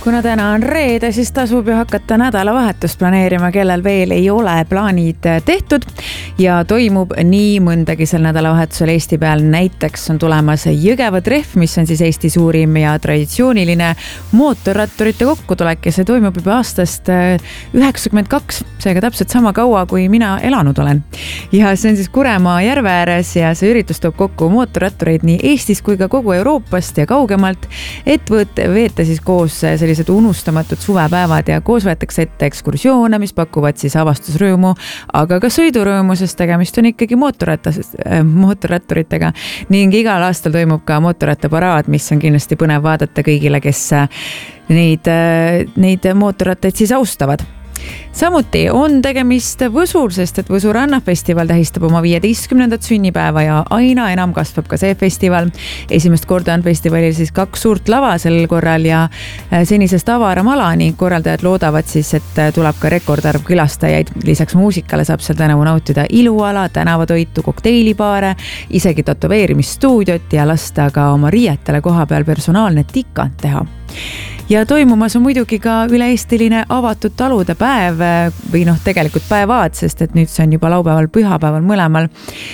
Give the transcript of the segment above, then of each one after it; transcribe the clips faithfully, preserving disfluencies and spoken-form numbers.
Kuna täna on reede, siis tasub ju hakata nädalavahetust planeerima, kellel veel ei ole plaanid tehtud ja toimub nii mõndagi sel nädalavahetusel Eesti peal. Näiteks on tulemas Jõgeva trehv, mis on siis Eesti suurim ja traditsiooniline mootorratturite kokkutulek ja see toimub juba aastast üheksakümmend kaks, seega täpselt sama kaua, kui mina elanud olen. Ja see on siis Kuremaa järve ääres ja see üritus toob kokku mootorrattureid nii Eestis kui ka kogu Euroopast ja kaugemalt, et võt, veeta siis koos sellised unustamatud suvepäevad ja koos võetakse ette ekskursioone, mis pakuvad siis avastusrõõmu, aga ka sõidurõõmu, sest tegemist on ikkagi mootorrattas- mootorratturitega ning igal aastal toimub ka mootorrattaparaad, mis on kindlasti põnev vaadata kõigile, kes neid, neid mootorrattaid siis austavad. Samuti on tegemist Võsul, sest et Võsu rannafestival tähistab oma viieteistkümnendat sünnipäeva ja aina enam kasvab ka see festival. Esimest korda on festivalil siis kaks suurt lava sel korral ja senisest avaram ala ning korraldajad loodavad siis, et tuleb ka rekordarv külastajaid. Lisaks muusikale saab seal tänavu nautida iluala, tänavatoitu, kokteilibaare, isegi tatoveerimisstuudiot ja lasta ka oma riietele koha peal personaalne tikant teha. Ja toimumas on muidugi ka üle-eestiline avatud talude päev või noh, tegelikult päevad, sest et nüüd see on juba laupäeval, pühapäeval mõlemal.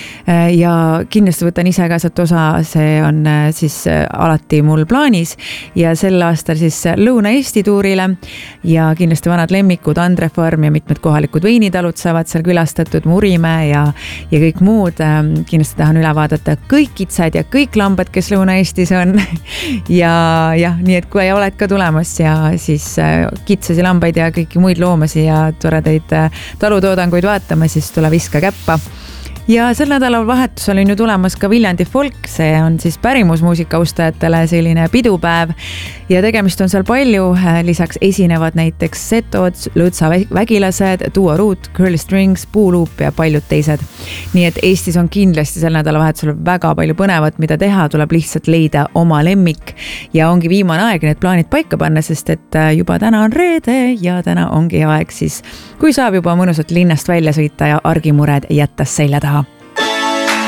Ja kindlasti võtan ise ka sealt osa, see on siis alati mul plaanis ja sel aastal siis Lõuna-Eesti tuurile ja kindlasti vanad lemmikud, Andre Farm ja mitmed kohalikud veinitalud saavad seal külastatud, Murimäe ja, ja kõik muud. Kindlasti tahan üle vaadata kõik kitsad ja kõik lambad, kes Lõuna-Eestis on ja jah, nii et kui oled ka tulemas ja siis kitsasi lambaid ja kõiki muid loomasi ja toredaid talutoodanguid vaatama, siis tule viska käppa. Ja sel nädalal vahetusel on ju tulemas ka Viljandi Folk, see on siis pärimusmuusika austajatele selline pidupäev ja tegemist on seal palju, lisaks esinevad näiteks Setod, Lõõtsa vägilased, Duo Root, Curly Strings, Puuluup ja paljud teised. Nii et Eestis on kindlasti sel nädalavahetusel väga palju põnevat, mida teha, tuleb lihtsalt leida oma lemmik ja ongi viimane aeg need plaanid paika panna, sest et juba täna on reede ja täna ongi aeg siis, kui saab juba mõnusalt linnast välja sõita ja argimured jätta selja taha.